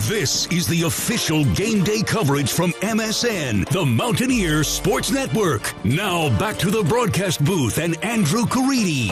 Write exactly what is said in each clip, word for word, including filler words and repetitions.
This is the official game day coverage from M S N, the Mountaineer Sports Network. Now back to the broadcast booth and Andrew Caridi.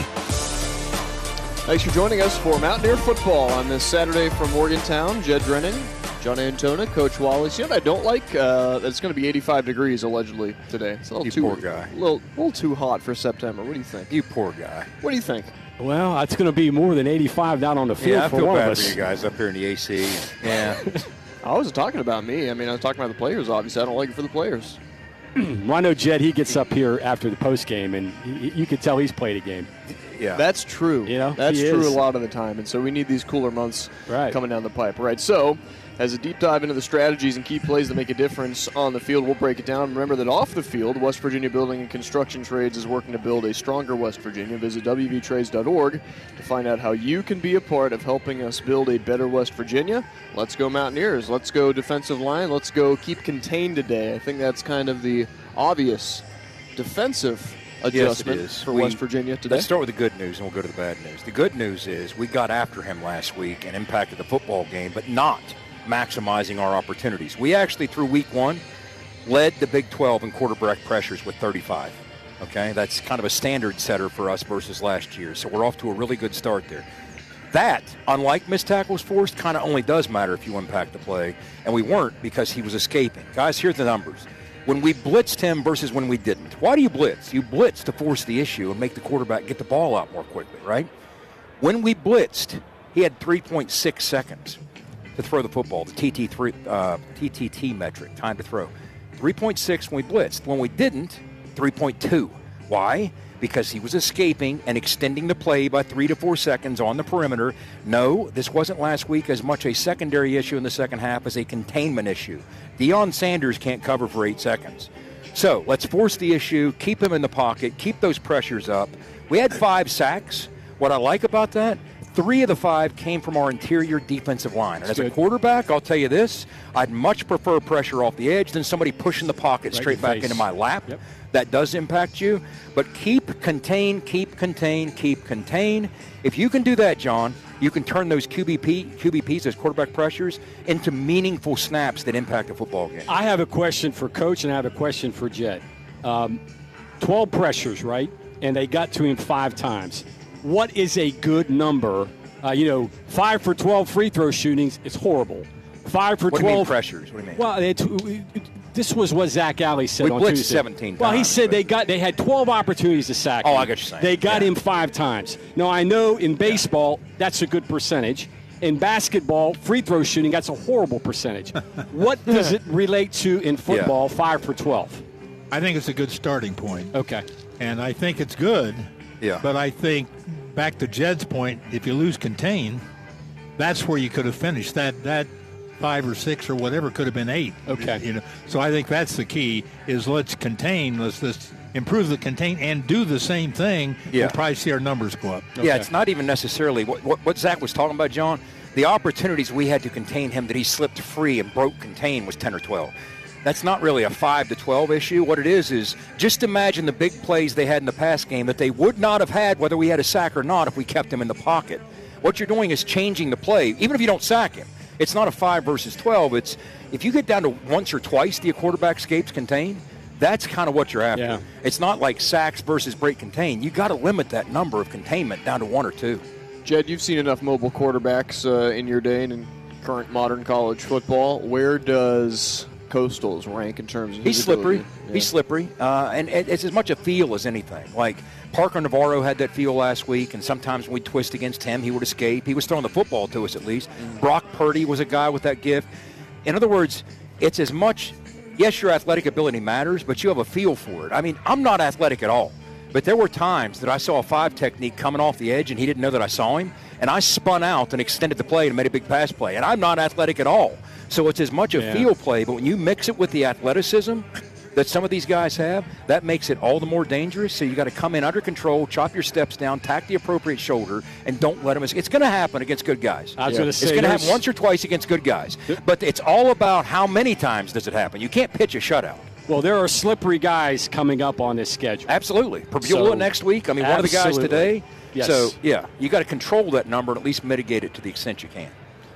Thanks for joining us for Mountaineer football on this Saturday from Morgantown. Jed Drennan, John Antona, Coach Wallace. You know what I don't like? Uh, it's going to be eighty-five degrees allegedly today. It's a little you too, poor guy. A little, little too hot for September. What do you think? You poor guy. What do you think? Well, it's going to be more than eighty-five down on the field yeah, I for feel one bad of us. for you guys up here in the A C. Yeah. I wasn't talking about me. I mean, I was talking about the players, obviously. I don't like it for the players. Well, I know Jed, he gets up here after the post game, and he, you can tell he's played a game. Yeah. That's true. You know, That's he true is. a lot of the time. And so we need these cooler months Right. coming down the pipe. Right. So as a deep dive into the strategies and key plays that make a difference on the field, we'll break it down. Remember that off the field, West Virginia Building and Construction Trades is working to build a stronger West Virginia. Visit w v trades dot org to find out how you can be a part of helping us build a better West Virginia. Let's go Mountaineers. Let's go defensive line. Let's go keep contained today. I think that's kind of the obvious defensive adjustment yes, for we, West Virginia today. Let's start with the good news, and we'll go to the bad news. The good news is we got after him last week and impacted the football game, but not maximizing our opportunities. We actually, through week one, led the Big twelve in quarterback pressures with thirty-five. Okay, that's kind of a standard setter for us versus last year, so we're off to a really good start there. That, unlike missed tackles forced, kind of only does matter if you impact the play, and we weren't because he was escaping. Guys, here's the numbers. When we blitzed him versus when we didn't. Why do you blitz? You blitz to force the issue and make the quarterback get the ball out more quickly, right? When we blitzed, he had three point six seconds to throw the football, the T T three, uh, T T T metric, time to throw. three point six when we blitzed. When we didn't, three point two. Why? Because he was escaping and extending the play by three to four seconds on the perimeter. No, this wasn't last week as much a secondary issue in the second half as a containment issue. Deion Sanders can't cover for eight seconds. So let's force the issue, keep him in the pocket, keep those pressures up. We had five sacks. What I like about that, three of the five came from our interior defensive line. And as a quarterback, I'll tell you this, I'd much prefer pressure off the edge than somebody pushing the pocket Right straight in back face. into my lap. Yep. That does impact you. But keep contain, keep contain, keep contain. If you can do that, John, you can turn those Q B P, Q B Ps, those quarterback pressures, into meaningful snaps that impact a football game. I have a question for Coach, and I have a question for Jed. Um, twelve pressures, right? And they got to him five times. What is a good number? Uh, you know, five for twelve free throw shootings is horrible. Five for What do you mean twelve pressures? What do you mean? Well, it, it, this was what Zach Alley said We on blitzed Tuesday. seventeen Well, he times, said but- they got they had twelve opportunities to sack Oh, him. I get what you're saying. They got Yeah. him five times. Now, I know in baseball that's a good percentage. In basketball, free throw shooting, that's a horrible percentage. What does it relate to in football, five for twelve? I think it's a good starting point. Okay. And I think it's good. Yeah. But I think, back to Jed's point, if you lose contain, that's where you could have finished. That that five or six or whatever could have been eight. Okay. You know. So I think that's the key, is let's contain, let's just improve the contain and do the same thing. Yeah. We'll probably see our numbers go up. Yeah, it's not even necessarily what, what, what Zach was talking about, John. The opportunities we had to contain him that he slipped free and broke contain was ten or twelve. That's not really a five to twelve issue. What it is is just imagine the big plays they had in the pass game that they would not have had whether we had a sack or not if we kept him in the pocket. What you're doing is changing the play, even if you don't sack him. It's not a five versus twelve. It's if you get down to once or twice the quarterback escapes contain, that's kind of what you're after. Yeah. It's not like sacks versus break contain. You got to limit that number of containment down to one or two. Jed, you've seen enough mobile quarterbacks uh, in your day and in current modern college football. Where does Coastal's rank in terms of He's his slippery. ability? Yeah. He's slippery. Uh, and it, it's as much a feel as anything. Like Parker Navarro had that feel last week, and sometimes when we twist against him, he would escape. He was throwing the football to us at least. Mm. Brock Purdy was a guy with that gift. In other words, it's as much, yes, your athletic ability matters, but you have a feel for it. I mean, I'm not athletic at all. But there were times that I saw a five technique coming off the edge, and he didn't know that I saw him, and I spun out and extended the play and made a big pass play. And I'm not athletic at all. So it's as much a Yeah. feel play, but when you mix it with the athleticism that some of these guys have, that makes it all the more dangerous. So you got to come in under control, chop your steps down, tack the appropriate shoulder, and don't let them. It's going to happen against good guys. I was Yeah. going to It's say going to there's- happen once or twice against good guys. But it's all about how many times does it happen. You can't pitch a shutout. Well, there are slippery guys coming up on this schedule. Absolutely. Purvula So, next week. I mean, one of the guys absolutely. today. Yes. So, yeah, you got to control that number and at least mitigate it to the extent you can.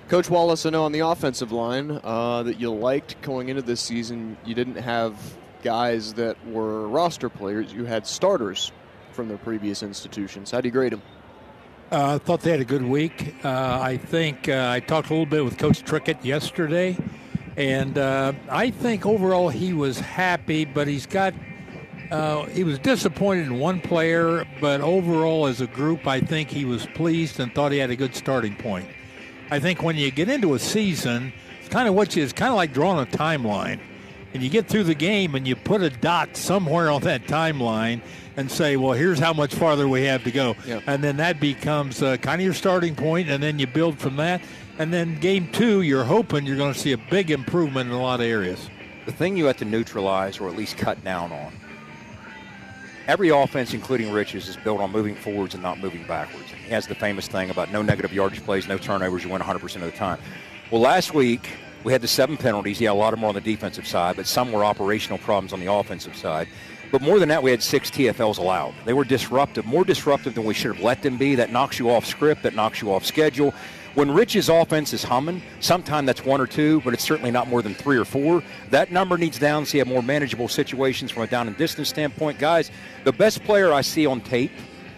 Coach Wallace, I know on the offensive line uh, that you liked going into this season, you didn't have guys that were roster players. You had starters from their previous institutions. How do you grade them? I uh, thought they had a good week. Uh, I think uh, I talked a little bit with Coach Trickett yesterday, and uh, I think overall he was happy, but he's got uh, he was disappointed in one player, but overall as a group, I think he was pleased and thought he had a good starting point. I think when you get into a season, it's kind of what you, it's kind of like drawing a timeline, and you get through the game and you put a dot somewhere on that timeline and say, well, here's how much farther we have to go. Yep. And then that becomes uh, kind of your starting point, and then you build from that. And then game two, you're hoping you're going to see a big improvement in a lot of areas. The thing you have to neutralize or at least cut down on, every offense, including Rich's, is built on moving forwards and not moving backwards. He has the famous thing about no negative yardage plays, no turnovers, you win one hundred percent of the time. Well, last week, we had the seven penalties. Yeah, a lot of them were on the defensive side, but some were operational problems on the offensive side. But more than that, we had six T F Ls allowed. They were disruptive, more disruptive than we should have let them be. That knocks you off script, that knocks you off schedule. When Rich's offense is humming, sometimes that's one or two, but it's certainly not more than three or four. That number needs down so you have more manageable situations from a down and distance standpoint. Guys, the best player I see on tape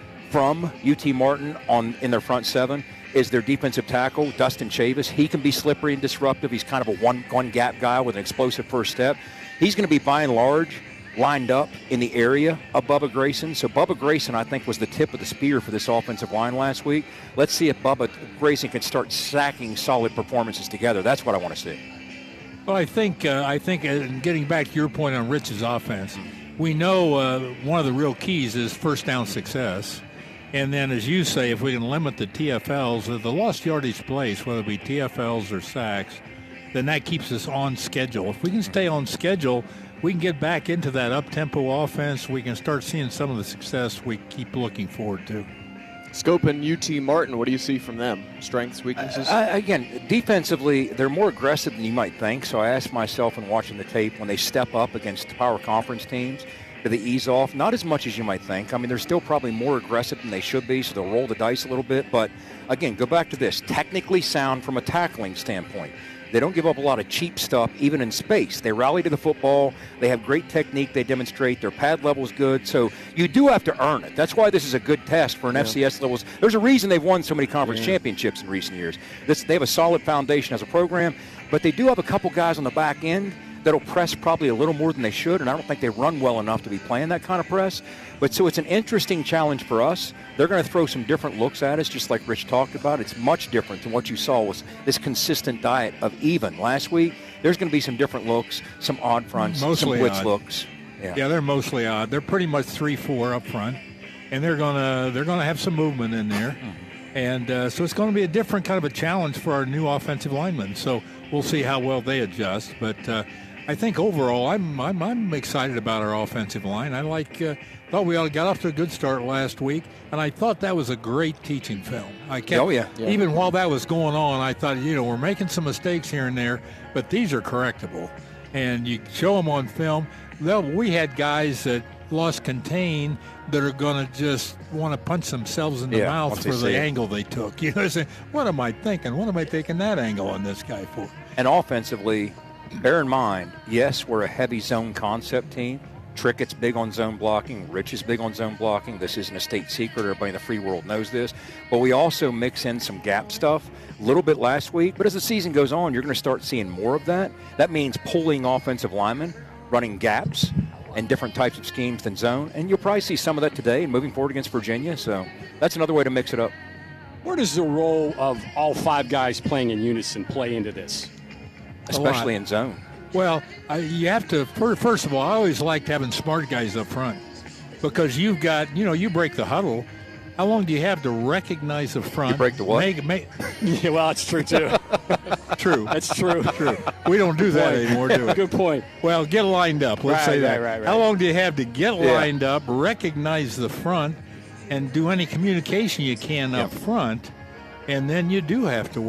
from U T Martin on in their front seven is their defensive tackle, Dustin Chavis. He can be slippery and disruptive. He's kind of a one, one gap guy with an explosive first step. He's going to be, by and large, lined up in the area of Bubba Grayson. So Bubba Grayson, I think, was the tip of the spear for this offensive line last week. Let's see if Bubba Grayson can start stacking solid performances together. That's what I want to see. Well, I think, uh, I think, uh, getting back to your point on Rich's offense, we know uh, one of the real keys is first down success. And then, as you say, if we can limit the T F Ls, uh, the lost yardage plays, whether it be T F Ls or sacks, then that keeps us on schedule. If we can stay on schedule, we can get back into that up-tempo offense. We can start seeing some of the success we keep looking forward to. Scope and U T Martin, what do you see from them? Strengths, weaknesses? I, again, defensively, they're more aggressive than you might think. So I asked myself in watching the tape, when they step up against power conference teams, do they ease off? Not as much as you might think. I mean, they're still probably more aggressive than they should be, so they'll roll the dice a little bit. But, again, go back to this. Technically sound from a tackling standpoint. They don't give up a lot of cheap stuff, even in space. They rally to the football. They have great technique. They demonstrate their pad level is good. So you do have to earn it. That's why this is a good test for an yeah. F C S levels. There's a reason they've won so many conference yeah. championships in recent years. This, they have a solid foundation as a program, but they do have a couple guys on the back end that'll press probably a little more than they should, and I don't think they run well enough to be playing that kind of press. But so it's an interesting challenge for us. They're going to throw some different looks at us, just like Rich talked about. It's much different than what you saw was this consistent diet of even last week. There's going to be some different looks, some odd fronts, mostly some blitz odd. looks. Yeah. yeah, they're mostly odd. They're pretty much three four up front, and they're gonna they're gonna have some movement in there. And uh, so it's going to be a different kind of a challenge for our new offensive linemen. So we'll see how well they adjust. But uh, I think overall, I'm, I'm I'm excited about our offensive line. I like uh, thought we got off to a good start last week, and I thought that was a great teaching film. I kept, oh yeah. yeah. Even while that was going on, I thought, you know, we're making some mistakes here and there, but these are correctable, and you show them on film. We had guys that lost contain that are going to just want to punch themselves in the yeah, mouth for the it. angle they took. You know, saying, what am I thinking? What am I taking that angle on this guy for? And offensively, bear in mind, yes, we're a heavy zone concept team. Trickett's big on zone blocking. Rich is big on zone blocking. This isn't a state secret. Everybody in the free world knows this. But we also mix in some gap stuff a little bit last week. But as the season goes on, you're going to start seeing more of that. That means pulling offensive linemen, running gaps, and different types of schemes than zone. And you'll probably see some of that today and moving forward against Virginia. So that's another way to mix it up. Where does the role of all five guys playing in unison play into this? Especially in zone. Well, I, you have to, first of all, I always liked having smart guys up front because you've got, you know, you break the huddle. How long do you have to recognize the front? You break the what? Make, make, yeah, well, that's true, too. True. That's true. True. We don't do that anymore, do we? Good point. Well, get lined up. Let's right, say that. Right, right, right. How long do you have to get yeah. lined up, recognize the front, and do any communication you can up yeah. front, and then you do have to work.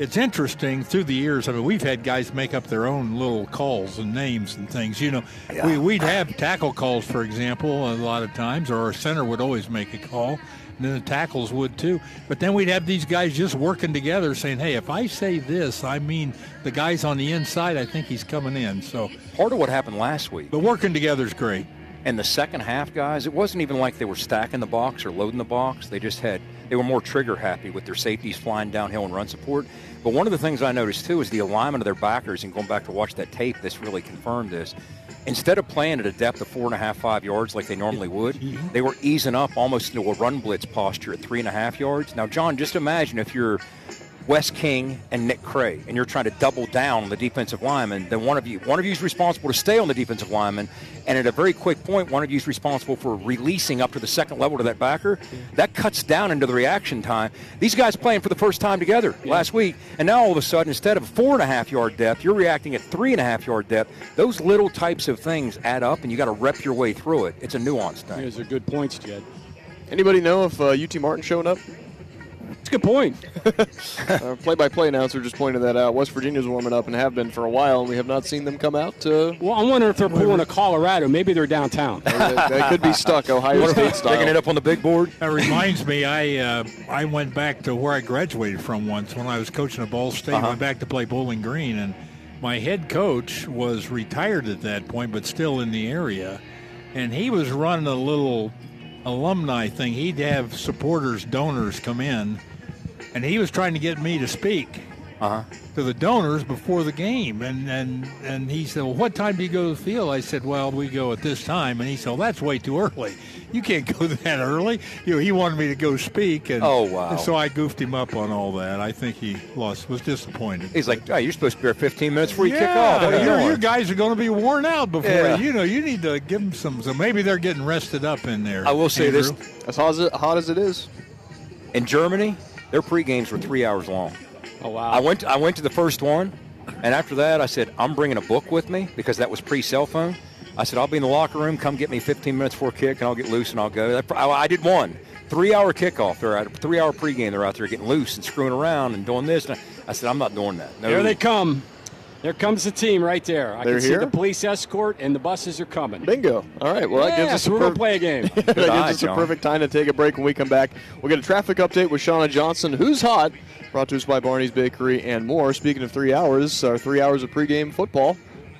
it's interesting through the years. I mean, we've had guys make up their own little calls and names and things. You know, Yeah. we, we'd have tackle calls, for example, a lot of times, or our center would always make a call, and then the tackles would too. But then we'd have these guys just working together saying, hey, if I say this, I mean the guy's on the inside, I think he's coming in. So Part of what happened last week. But working together is great. And the second half, guys, it wasn't even like they were stacking the box or loading the box. They just had, they were more trigger happy with their safeties flying downhill and run support. But one of the things I noticed, too, is the alignment of their backers, and going back to watch that tape, this really confirmed this. Instead of playing at a depth of four and a half, five yards like they normally would, they were easing up almost into a run blitz posture at three and a half yards. Now, John, just imagine if you're Wes King and Nick Cray, and you're trying to double down on the defensive lineman, then one of you one of you is responsible to stay on the defensive lineman, and at a very quick point, one of you is responsible for releasing up to the second level to that backer. That cuts down into the reaction time. These guys playing for the first time together yeah. last week, and now all of a sudden, instead of a four and a half yard depth, you're reacting at three and a half yard depth. Those little types of things add up, and you got to rep your way through it. It's a nuanced thing. Those are good points, Jed. Anybody know if uh, U T Martin showing up? It's a good point. uh, play-by-play announcer just pointed that out. West Virginia's warming up and have been for a while, and we have not seen them come out. Uh, well, I'm wondering if they're pulling a Colorado. Maybe they're downtown. they, they could be stuck Ohio State style. Picking it up on the big board. That reminds me, I uh, I went back to where I graduated from once when I was coaching at Ball State. Uh-huh. I went back to play Bowling Green, and my head coach was retired at that point, but still in the area, and he was running a little alumni thing. He'd have supporters, donors come in, and he was trying to get me to speak uh-huh. to the donors before the game. And, and and he said, well, what time do you go to the field? I said, well, we go at this time. And he said, well, that's way too early. You can't go that early. You know, he wanted me to go speak. And, oh, wow. and so I goofed him up on all that. I think he lost, was disappointed. He's like, oh, you're supposed to be here fifteen minutes before you yeah, kick off. What are you your, doing? your guys are going to be worn out before. Yeah. You know, you need to give them some. So maybe they're getting rested up in there. I will say Andrew. this. As hot as, it, hot as it is. In Germany, their pre-games were three hours long. Oh, wow. I went, to, I went to the first one, and after that, I said, I'm bringing a book with me because that was pre-cell phone. I said, I'll be in the locker room. Come get me fifteen minutes before kick, and I'll get loose, and I'll go. I, I did one. Three-hour kickoff. They're at a three-hour pregame. They're out there getting loose and screwing around and doing this. And I said, I'm not doing that. No. There they come. There comes the team right there. I They're can see here? the police escort, and the buses are coming. Bingo. All right. Well, that gives yes, us a we're going per- to play a game. that gives eye, us a John. perfect time to take a break. When we come back, we'll get a traffic update with Shauna Johnson, who's hot, brought to us by Barney's Bakery and more. Speaking of three hours, our three hours of pregame football